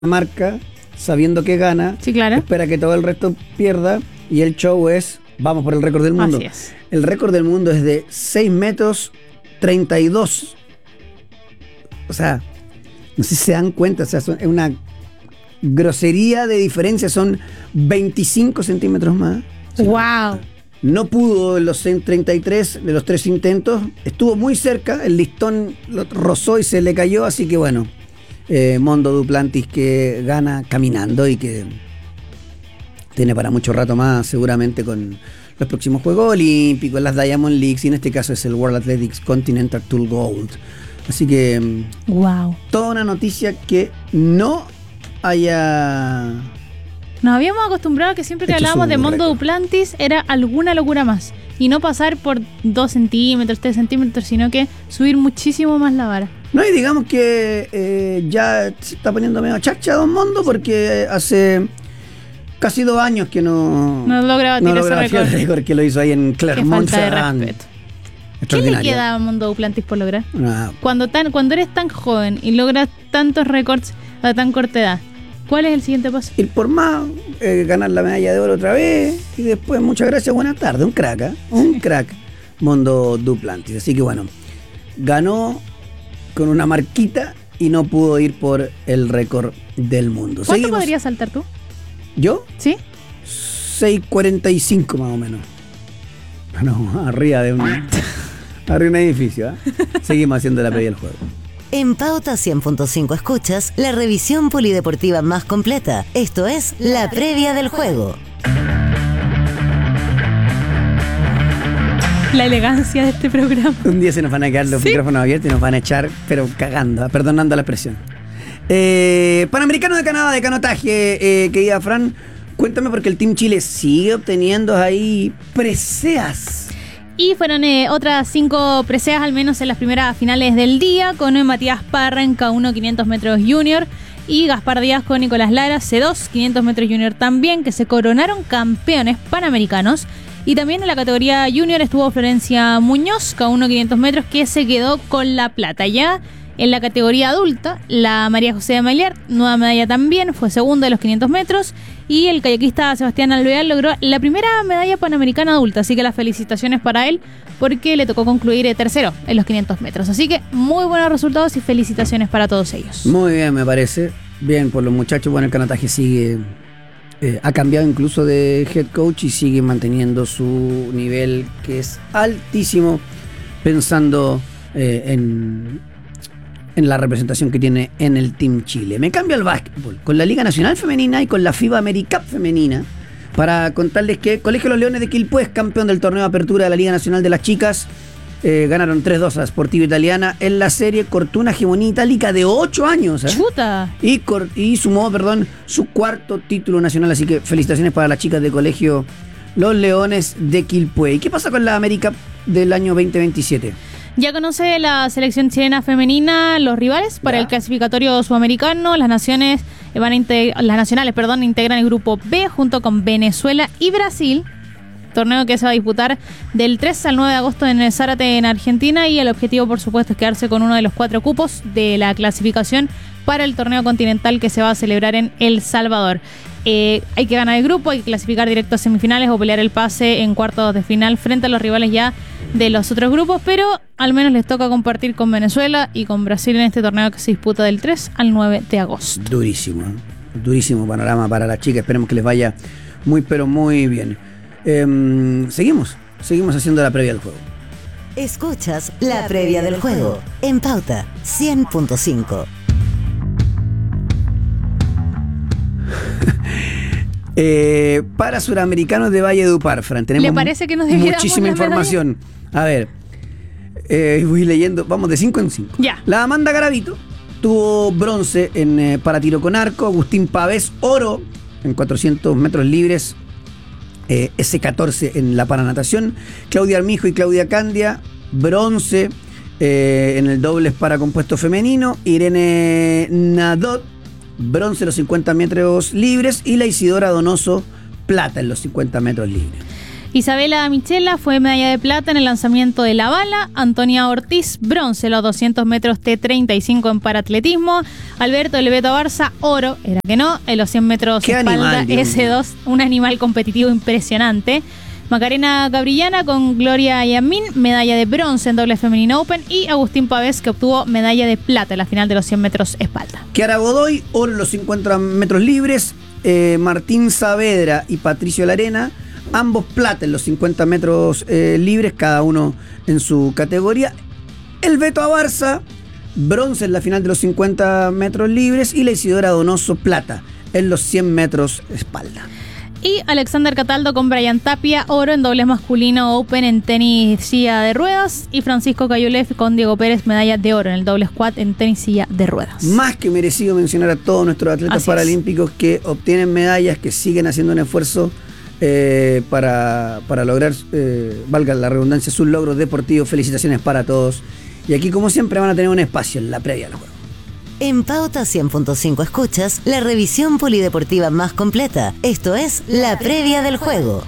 marca, sabiendo que gana, Sí, claro. espera que todo el resto pierda y el show es, vamos por el récord del mundo. Así es. El récord del mundo es de 6 metros 32. O sea, no sé si se dan cuenta, o sea, es una grosería de diferencia, son 25 centímetros más. Wow. No pudo en los 33 de los 3 intentos, estuvo muy cerca, el listón lo rozó y se le cayó, así que bueno, Mondo Duplantis que gana caminando y que tiene para mucho rato más seguramente con los próximos Juegos Olímpicos, las Diamond Leagues, y en este caso es el World Athletics Continental Tour Gold. Así que Wow. toda una noticia que no haya... Nos habíamos acostumbrado a que siempre que Esto es hablábamos un de Mondo récord. Duplantis era alguna locura más. Y no pasar por 2 centímetros, 3 centímetros, sino que subir muchísimo más la vara. No, y digamos que ya se está poniendo medio chacha Don Mondo porque hace casi 2 años que no No logra batir ese el récord. récord que lo hizo ahí en Qué Clermont falta de Ferrand. respeto. ¿Qué le Extraordinario. queda a Mondo Duplantis por lograr? Una- Cuando eres tan joven y logras tantos récords a tan corta edad, ¿cuál es el siguiente paso? ir por más, ganar la medalla de oro otra vez y después muchas gracias, buenas tardes, un crack, ¿eh? Un crack Mondo Duplantis. Así que bueno, ganó con una marquita y no pudo ir por el récord del mundo. ¿Cuánto Seguimos. podrías saltar tú? ¿Yo? ¿Sí? 6:45 más o menos. Bueno, arriba de un edificio, ¿eh? Seguimos haciendo la previa del juego. En Pauta 100.5 escuchas la revisión polideportiva más completa. Esto es la previa del juego. La elegancia de este programa. Un día se nos van a quedar los micrófonos abiertos y nos van a echar, pero cagando, perdonando la expresión. Panamericano de Canadá de canotaje, querida Fran, cuéntame porque el Team Chile sigue obteniendo ahí preseas. Y fueron otras 5 preseas, al menos en las primeras finales del día, con Matías Parra en K1 500 metros junior y Gaspar Díaz con Nicolás Lara, C2 500 metros junior también, que se coronaron campeones panamericanos. Y también en la categoría junior estuvo Florencia Muñoz, K1 500 metros, que se quedó con la plata. Ya en la categoría adulta, la María José de Maillard, nueva medalla también, fue segunda de los 500 metros. Y el kayakista Sebastián Alvear logró la primera medalla panamericana adulta. Así que las felicitaciones para él, porque le tocó concluir tercero en los 500 metros. Así que muy buenos resultados y felicitaciones para todos ellos. Muy bien, me parece. Bien por los muchachos. Bueno, el canotaje sigue... ha cambiado incluso de head coach y sigue manteniendo su nivel, que es altísimo, pensando en la representación que tiene en el Team Chile. Me cambio al básquetbol, con la Liga Nacional Femenina y con la FIBA AmeriCup Femenina, para contarles que Colegio Los Leones de Quilpué es campeón del torneo de apertura de la Liga Nacional de las Chicas. Ganaron 3-2 a la Sportiva Italiana en la serie, cortó una hegemonía itálica de 8 años. ¡Chuta! Y sumó, su cuarto título nacional. Así que felicitaciones para las chicas de Colegio Los Leones de Quilpué. ¿Y qué pasa con la América del año 2027? Ya conoce la selección chilena femenina los rivales para el clasificatorio sudamericano. Las nacionales integran el grupo B junto con Venezuela y Brasil. Torneo que se va a disputar del 3 al 9 de agosto en el Zárate, en Argentina, y el objetivo, por supuesto, es quedarse con uno de los 4 cupos de la clasificación para el torneo continental que se va a celebrar en El Salvador. Hay que ganar el grupo, hay que clasificar directo a semifinales o pelear el pase en cuartos de final frente a los rivales ya de los otros grupos, pero al menos les toca compartir con Venezuela y con Brasil en este torneo que se disputa del 3 al 9 de agosto. Durísimo, ¿eh? Durísimo panorama para las chicas. Esperemos que les vaya muy, pero muy bien. Seguimos haciendo la previa del juego. Escuchas la previa del juego en Pauta 100.5. Para suramericanos de Valledupar, Fran, tenemos ¿Le parece que nos dividamos muchísima la medalla? información. A ver, voy leyendo, vamos de 5 en 5. Ya. La Amanda Garavito tuvo bronce en para tiro con arco. Agustín Pavés, oro en 400 metros libres. S14 en la paranatación. Claudia Armijo y Claudia Candia, bronce en el dobles para compuesto femenino. Irene Nadot, bronce en los 50 metros libres. Y la Isidora Donoso, plata en los 50 metros libres. Isabela Michela fue medalla de plata en el lanzamiento de la bala. Antonia Ortiz, bronce en los 200 metros T35 en paratletismo. Alberto El Beto Barza, oro, era que no, en los 100 metros espalda S2, un animal competitivo impresionante. Macarena Gabrillana con Gloria Yamín, medalla de bronce en doble femenino open. Y Agustín Pavés, que obtuvo medalla de plata en la final de los 100 metros espalda. Kiara Godoy, oro en los 50 metros libres. Martín Saavedra y Patricio Larena, ambos plata en los 50 metros libres, cada uno en su categoría. El Beto Abarza, bronce en la final de los 50 metros libres. Y la Isidora Donoso, plata en los 100 metros espalda. Y Alexander Cataldo con Brian Tapia, oro en dobles masculino open en tenis silla de ruedas. Y Francisco Cayulev con Diego Pérez, medalla de oro en el doble squat en tenis silla de ruedas. Más que merecido mencionar a todos nuestros atletas paralímpicos que obtienen medallas, que siguen haciendo un esfuerzo para lograr, valga la redundancia, sus logros deportivos. Felicitaciones para todos. Y aquí, como siempre, van a tener un espacio en la previa del juego. En Pauta 100.5 escuchas la revisión polideportiva más completa. Esto es la previa del juego.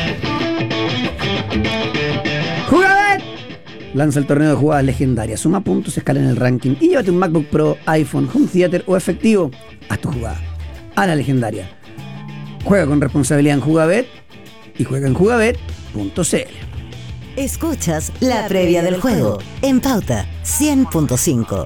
¡Jugabet! Lanza el torneo de jugadas legendarias. Suma puntos, escala en el ranking y llévate un MacBook Pro, iPhone, Home Theater o efectivo. Haz tu jugada. A la legendaria. Juega con responsabilidad en Jugabet y juega en jugabet.cl. Escuchas la previa del juego en Pauta 100.5.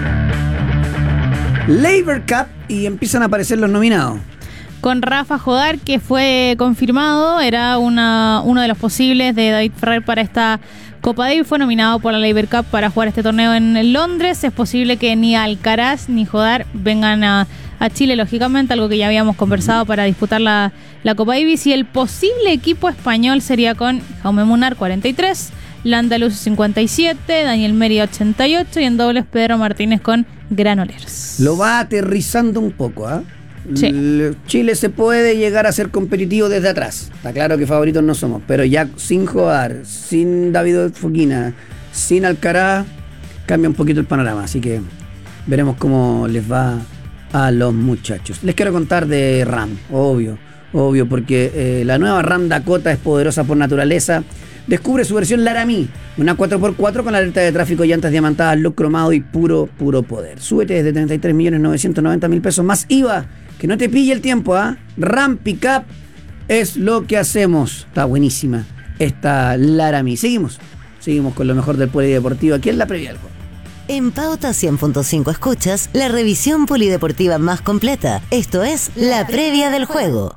Labor Cup y empiezan a aparecer los nominados. Con Rafa Jodar, que fue confirmado, era uno de los posibles de David Ferrer para esta Copa Davis. Fue nominado por la Labor Cup para jugar este torneo en Londres. Es posible que ni Alcaraz ni Jodar vengan a Chile, lógicamente, algo que ya habíamos conversado para disputar la Copa Davis. Y el posible equipo español sería con Jaume Munar, 43, Landaluz, 57, Daniel Mérida, 88 y en dobles Pedro Martínez con Granollers. Lo va aterrizando un poco, ¿ah? Sí. Chile se puede llegar a ser competitivo desde atrás. Está claro que favoritos no somos, pero ya sin Jodar, sin David Foquina, sin Alcaraz, cambia un poquito el panorama. Así que veremos cómo les va a los muchachos. Les quiero contar de RAM, obvio, porque la nueva RAM Dakota es poderosa por naturaleza. Descubre su versión Laramie, una 4x4 con alerta de tráfico, llantas diamantadas, look cromado y puro poder. Súbete desde 33.990.000 pesos más IVA. Que no te pille el tiempo, ¿ah? RAM Pickup es lo que hacemos. Está buenísima esta Laramie. Seguimos con lo mejor del polideportivo aquí en la previa del juego. En Pauta 100.5 escuchas la revisión polideportiva más completa. Esto es la previa del juego.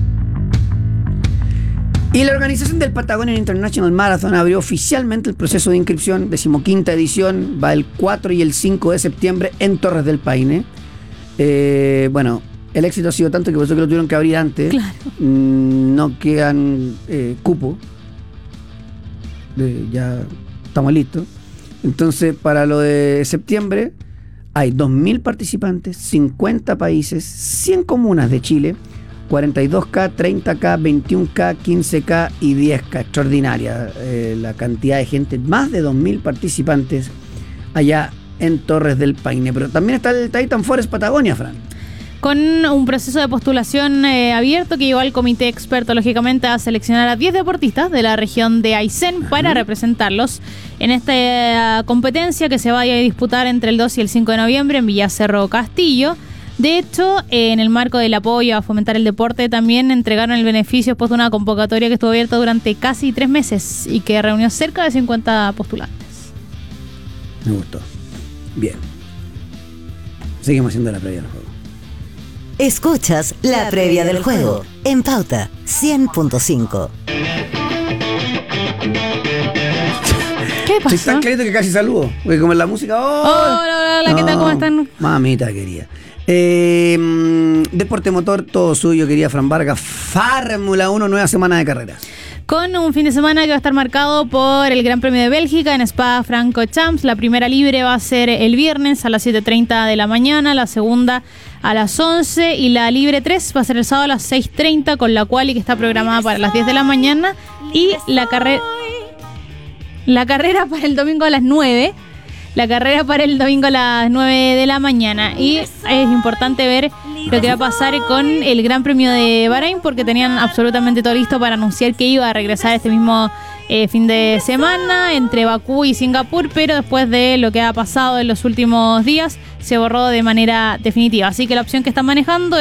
Y la organización del Patagonian International Marathon abrió oficialmente el proceso de inscripción, 15ª edición, va el 4 y el 5 de septiembre en Torres del Paine. Bueno, el éxito ha sido tanto que por eso que lo tuvieron que abrir antes. Claro. No quedan cupo. Ya estamos listos. Entonces, para lo de septiembre, hay 2.000 participantes, 50 países, 100 comunas de Chile, 42K, 30K, 21K, 15K y 10K. Extraordinaria la cantidad de gente, más de 2.000 participantes allá en Torres del Paine. Pero también está el Titan Forest Patagonia, Fran. Con un proceso de postulación abierto que llevó al comité experto, lógicamente, a seleccionar a 10 deportistas de la región de Aysén para representarlos en esta competencia que se va a disputar entre el 2 y el 5 de noviembre en Villacerro Castillo. De hecho, en el marco del apoyo a fomentar el deporte, también entregaron el beneficio después de una convocatoria que estuvo abierta durante casi 3 meses y que reunió cerca de 50 postulantes. Me gustó. Bien. Seguimos haciendo la previa del juego. Escuchas la previa del juego en Pauta 100.5. ¿Qué pasó? Estoy tan clarito que casi saludo. Porque como en la música. Hola, ¿qué tal? ¿Cómo están? Mamita querida. Deporte motor, todo suyo, querida Fran Vargas. Fórmula 1, nueva semana de carreras. Con un fin de semana que va a estar marcado por el Gran Premio de Bélgica en Spa-Francorchamps. La primera libre va a ser el viernes a las 7:30 de la mañana, la segunda a las 11 y la libre 3 va a ser el sábado a las 6:30 con la quali que está programada para las 10 de la mañana y la carrera para el domingo a las 9. la carrera para el domingo a las 9 de la mañana. Y es importante ver lo que va a pasar con el Gran Premio de Bahrein, porque tenían absolutamente todo listo para anunciar que iba a regresar este mismo fin de semana entre Bakú y Singapur, pero después de lo que ha pasado en los últimos días se borró de manera definitiva. Así que la opción que están manejando